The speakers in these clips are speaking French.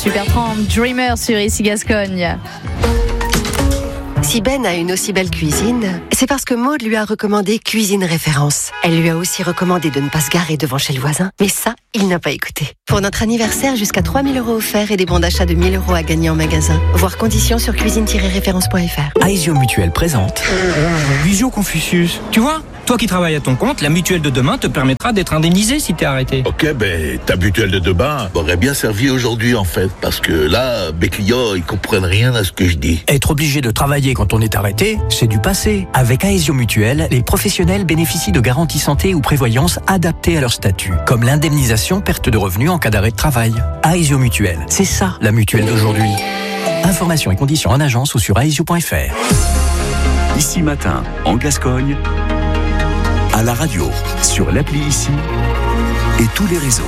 Supertramp, Dreamer sur ici Gascogne. Si Ben a une aussi belle cuisine, c'est parce que Maud lui a recommandé Cuisine Référence. Elle lui a aussi recommandé de ne pas se garer devant chez le voisin. Mais ça, il n'a pas écouté. Pour notre anniversaire, jusqu'à 3 000 € offerts et des bons d'achat de 1 000 € à gagner en magasin. Voir conditions sur cuisine-référence.fr. Aesio Mutuelle présente Visio Confucius. Tu vois, toi qui travailles à ton compte, la mutuelle de demain te permettra d'être indemnisé si t'es arrêté. Ok, ta mutuelle de demain m'aurait bien servi aujourd'hui en fait. Parce que là, mes clients, ils comprennent rien à ce que je dis. Être obligé de travailler quand on est arrêté, c'est du passé. Avec Aesio Mutuelle, les professionnels bénéficient de garanties santé ou prévoyance adaptées à leur statut, comme l'indemnisation perte de revenus en cas d'arrêt de travail. Aesio Mutuelle, c'est ça la mutuelle d'aujourd'hui. Informations et conditions en agence ou sur aesio.fr. Ici Matin, en Gascogne, à la radio, sur l'appli Ici et tous les réseaux.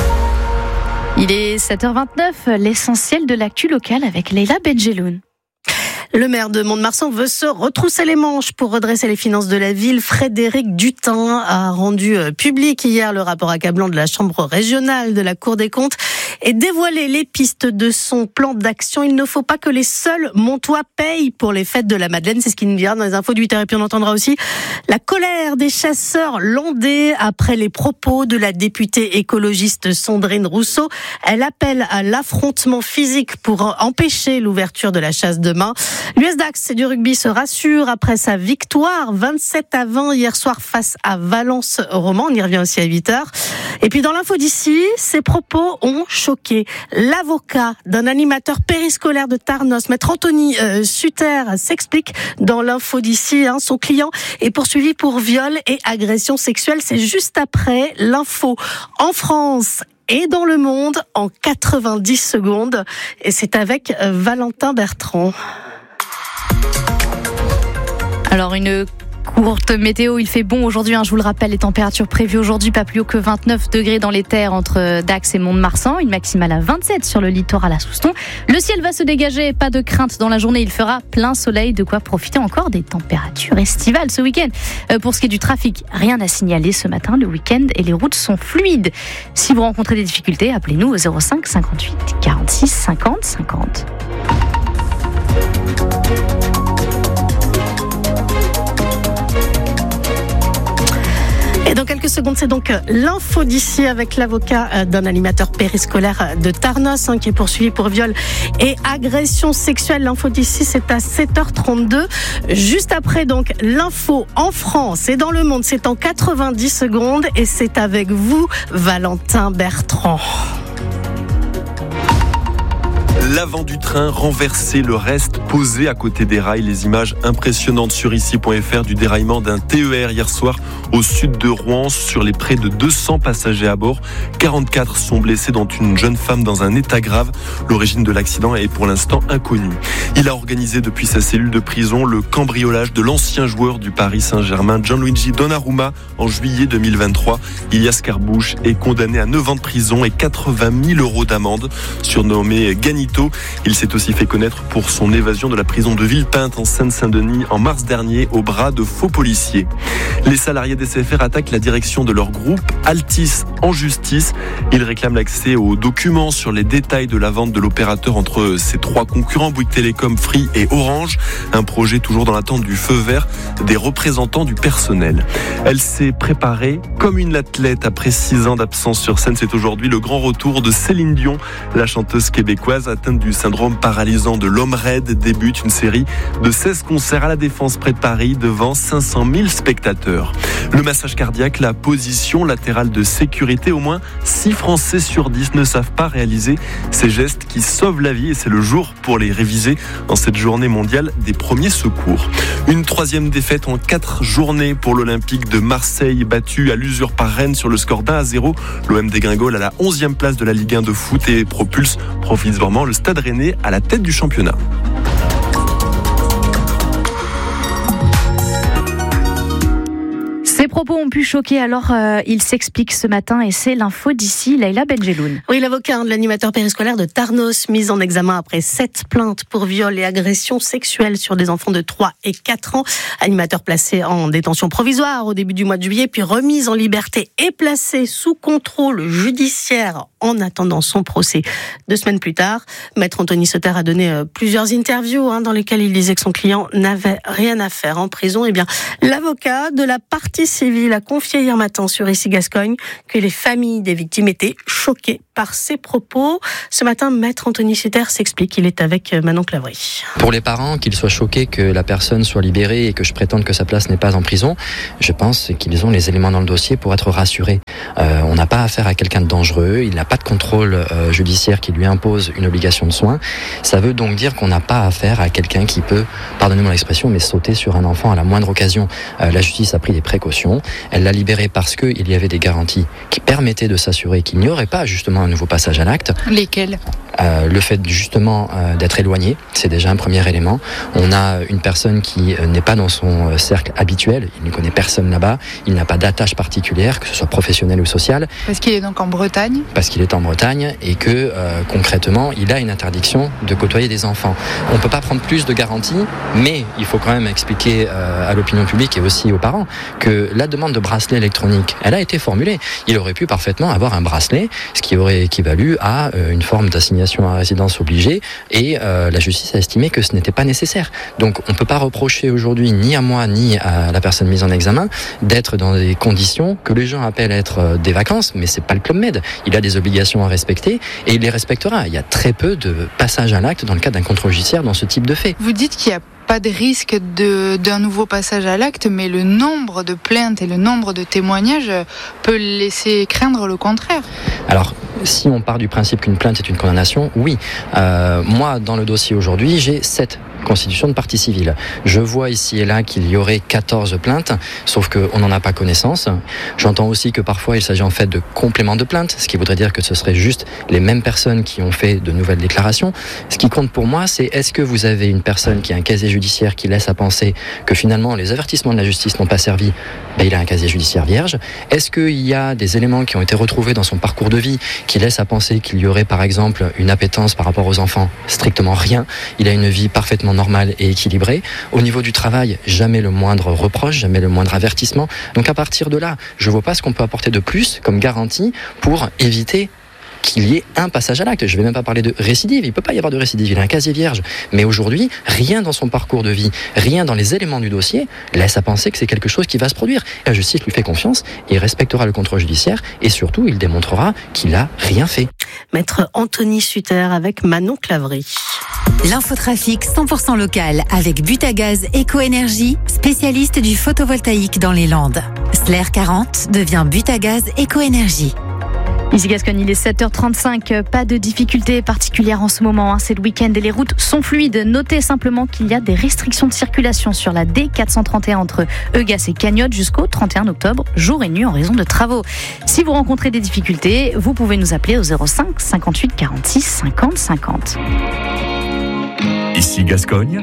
Il est 7h29, l'essentiel de l'actu locale avec Leila Benjeloun. Le maire de Mont-de-Marsan veut se retrousser les manches pour redresser les finances de la ville. Frédéric Dutin a rendu public hier le rapport accablant de la Chambre régionale de la Cour des comptes et dévoilé les pistes de son plan d'action. Il ne faut pas que les seuls Montois payent pour les fêtes de la Madeleine. C'est ce qu'il nous dira dans les infos du 8h. Et puis on entendra aussi la colère des chasseurs landais après les propos de la députée écologiste Sandrine Rousseau. Elle appelle à l'affrontement physique pour empêcher l'ouverture de la chasse demain. L'US Dax du rugby se rassure après sa victoire 27-20 hier soir face à Valence Roman. On y revient aussi à 8h. Et puis dans l'info d'ici, ces propos ont choqué. L'avocat d'un animateur périscolaire de Tarnos, maître Anthony Sutter, s'explique dans l'info d'ici. Son client est poursuivi pour viol et agression sexuelle. C'est juste après l'info en France et dans le monde en 90 secondes. Et c'est avec Valentin Bertrand. Alors une courte météo, il fait bon aujourd'hui, je vous le rappelle, les températures prévues aujourd'hui, pas plus haut que 29 degrés dans les terres entre Dax et Mont-de-Marsan, une maximale à 27 sur le littoral à Souston. Le ciel va se dégager, pas de crainte dans la journée, il fera plein soleil, de quoi profiter encore des températures estivales ce week-end. Pour ce qui est du trafic, rien à signaler ce matin, le week-end et les routes sont fluides. Si vous rencontrez des difficultés, appelez-nous au 05 58 46 50 50. Et dans quelques secondes, c'est donc l'info d'ici avec l'avocat d'un animateur périscolaire de Tarnos qui est poursuivi pour viol et agression sexuelle. L'info d'ici, c'est à 7h32. Juste après, donc, l'info en France et dans le monde, c'est en 90 secondes et c'est avec vous, Valentin Bertrand. L'avant du train renversé, le reste posé à côté des rails. Les images impressionnantes sur ici.fr du déraillement d'un TER hier soir au sud de Rouen sur les près de 200 passagers à bord. 44 sont blessés, dont une jeune femme dans un état grave. L'origine de l'accident est pour l'instant inconnue. Il a organisé depuis sa cellule de prison le cambriolage de l'ancien joueur du Paris Saint-Germain, Gianluigi Donnarumma, en juillet 2023. Ilias Carabouche est condamné à 9 ans de prison et 80 000 € d'amende. Surnommé Ganito, il s'est aussi fait connaître pour son évasion de la prison de Villepinte en Seine-Saint-Denis en mars dernier au bras de faux policiers. Les salariés d'SFR attaquent la direction de leur groupe Altis en justice. Ils réclament l'accès aux documents sur les détails de la vente de l'opérateur entre ses 3 concurrents, Bouygues Télécom, Free et Orange. Un projet toujours dans l'attente du feu vert des représentants du personnel. Elle s'est préparée comme une athlète après 6 ans d'absence sur scène. C'est aujourd'hui le grand retour de Céline Dion. La chanteuse québécoise atteinte du syndrome paralysant de l'homme raide débute une série de 16 concerts à la Défense près de Paris devant 500 000 spectateurs. Le massage cardiaque, la position latérale de sécurité, au moins 6 Français sur 10 ne savent pas réaliser ces gestes qui sauvent la vie et c'est le jour pour les réviser en cette journée mondiale des premiers secours. Une 3e défaite en 4 journées pour l'Olympique de Marseille, battu à l'usure par Rennes sur le score d'1-0. L'OM dégringole à la 11e place de la Ligue 1 de foot et propulse provisoirement le Stade Rennais à la tête du championnat. C'est propos ont pu choquer, alors il s'explique ce matin et c'est l'info d'ici, Leïla Benjeloun. Oui, l'avocat de l'animateur périscolaire de Tarnos, mis en examen après 7 plaintes pour viol et agression sexuelle sur des enfants de 3 et 4 ans. Animateur placé en détention provisoire au début du mois de juillet, puis remis en liberté et placé sous contrôle judiciaire en attendant son procès. 2 semaines plus tard, maître Anthony Sauter a donné plusieurs interviews dans lesquelles il disait que son client n'avait rien à faire en prison. Eh bien, l'avocat de la partie civile a confié hier matin sur Ici Gascogne que les familles des victimes étaient choquées par ses propos. Ce matin, maître Anthony Sauter s'explique. Il est avec Manon Clavry. Pour les parents, qu'ils soient choqués que la personne soit libérée et que je prétende que sa place n'est pas en prison, je pense qu'ils ont les éléments dans le dossier pour être rassurés. On n'a pas affaire à quelqu'un de dangereux, il n'a pas de contrôle judiciaire qui lui impose une obligation de soins. Ça veut donc dire qu'on n'a pas affaire à quelqu'un qui peut, pardonnez-moi l'expression, mais sauter sur un enfant à la moindre occasion. La justice a pris des précautions, elle l'a libéré parce qu'il y avait des garanties qui permettaient de s'assurer qu'il n'y aurait pas justement un nouveau passage à l'acte. Lesquels ? Le fait justement d'être éloigné, c'est déjà un premier élément. On a une personne qui n'est pas dans son cercle habituel, il ne connaît personne là-bas, il n'a pas d'attache particulière, que ce soit professionnelle ou sociale. Parce qu'il est donc en Bretagne ? Parce qu'il est en Bretagne et que concrètement, il a une interdiction de côtoyer des enfants. On ne peut pas prendre plus de garanties, mais il faut quand même expliquer à l'opinion publique et aussi aux parents que la demande de bracelet électronique, elle a été formulée. Il aurait pu parfaitement avoir un bracelet, ce qui aurait équivalu à une forme d'assignation à résidence obligée, et la justice a estimé que ce n'était pas nécessaire. Donc on ne peut pas reprocher aujourd'hui ni à moi ni à la personne mise en examen d'être dans des conditions que les gens appellent être des vacances, mais c'est pas le Club Med. Il a des obligations à respecter et il les respectera. Il y a très peu de passages à l'acte dans le cadre d'un contrôle judiciaire dans ce type de fait. Vous dites qu'il n'y a pas de risque d'un nouveau passage à l'acte, mais le nombre de plaintes et le nombre de témoignages peut laisser craindre le contraire. Alors, si on part du principe qu'une plainte est une condamnation, oui. Moi, dans le dossier aujourd'hui, j'ai 7 constitutions de partie civile. Je vois ici et là qu'il y aurait 14 plaintes, sauf qu'on n'en a pas connaissance. J'entends aussi que parfois il s'agit en fait de compléments de plaintes, ce qui voudrait dire que ce serait juste les mêmes personnes qui ont fait de nouvelles déclarations. Ce qui compte pour moi, c'est est-ce que vous avez une personne qui a un casier judiciaire qui laisse à penser que finalement les avertissements de la justice n'ont pas servi, il a un casier judiciaire vierge. Est-ce qu'il y a des éléments qui ont été retrouvés dans son parcours de vie qui laissent à penser qu'il y aurait par exemple une appétence par rapport aux enfants? Strictement rien. Il a une vie parfaitement normale et équilibrée. Au niveau du travail, jamais le moindre reproche, jamais le moindre avertissement. Donc à partir de là, je ne vois pas ce qu'on peut apporter de plus comme garantie pour éviter qu'il y ait un passage à l'acte. Je ne vais même pas parler de récidive, il ne peut pas y avoir de récidive, il a un casier vierge. Mais aujourd'hui, rien dans son parcours de vie, rien dans les éléments du dossier laisse à penser que c'est quelque chose qui va se produire. La justice lui fait confiance, il respectera le contrôle judiciaire et surtout, il démontrera qu'il n'a rien fait. Maître Anthony Sauter avec Manon Clavry. L'infotrafic 100% local avec Butagaz Éco-Énergie, spécialiste du photovoltaïque dans les Landes. Slair 40 devient Butagaz Éco-Énergie. Ici Gascogne, il est 7h35, pas de difficultés particulières en ce moment, c'est le week-end et les routes sont fluides. Notez simplement qu'il y a des restrictions de circulation sur la D431 entre Eugas et Cagnotte jusqu'au 31 octobre, jour et nuit en raison de travaux. Si vous rencontrez des difficultés, vous pouvez nous appeler au 05 58 46 50 50. Ici Gascogne.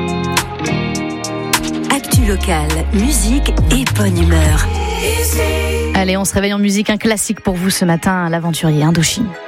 Actu locale, musique et bonne humeur. Allez, on se réveille en musique, un classique pour vous ce matin, l'aventurier Indochine.